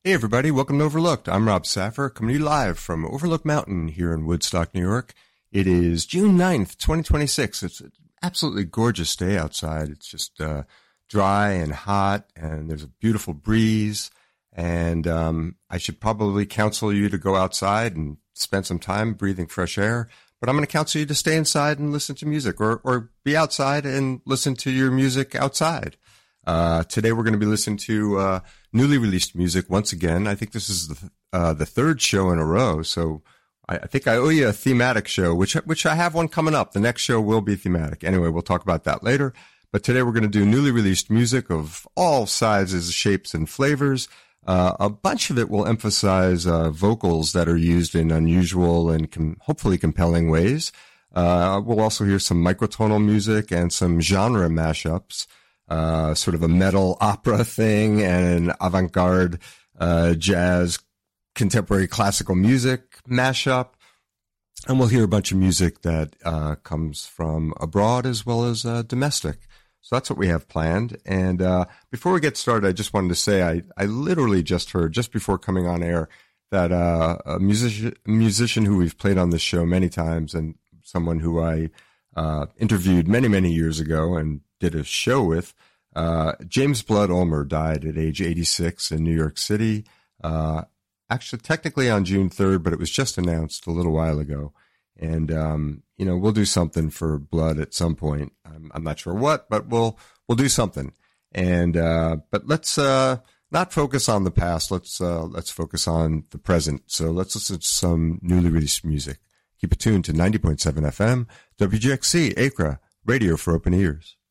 Hey everybody, welcome to Overlooked. I'm Rob Saffer, coming to you live from Overlook Mountain here in Woodstock, New York. It is June 9th, 2026. It's an absolutely gorgeous day outside. It's just dry and hot, and there's a beautiful breeze. And I should probably counsel you to go outside and spend some time breathing fresh air. But I'm going to counsel you to stay inside and listen to music, or be outside and listen to your music outside. Today we're going to be listening to newly released music once again. I think this is the third show in a row, so I think I owe you a thematic show, which I have one coming up. The next show will be thematic. Anyway, we'll talk about that later. But today we're going to do newly released music of all sizes, shapes, and flavors. A bunch of it will emphasize vocals that are used in unusual and hopefully compelling ways. We'll also hear some microtonal music and some genre mashups. Sort of a metal opera thing and an avant-garde jazz contemporary classical music mashup. And we'll hear a bunch of music that comes from abroad as well as domestic. So that's what we have planned. And before we get started, I just wanted to say I literally just heard, just before coming on air, that a musician who we've played on this show many times and someone who I interviewed many, many years ago and did a show with, James Blood Ulmer died at age 86 in New York City. Actually, technically on June 3rd, but it was just announced a little while ago. And, we'll do something for Blood at some point. I'm not sure what, but we'll do something. And, but let's, not focus on the past. Let's focus on the present. So let's listen to some newly released music. Keep it tuned to 90.7 FM, WGXC, Acre, radio for open ears.